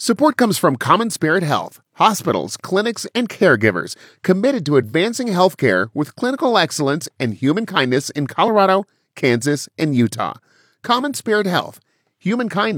Support comes from Common Spirit Health, hospitals, clinics, and caregivers committed to advancing healthcare with clinical excellence and human kindness in Colorado, Kansas, and Utah. Common Spirit Health, human kindness.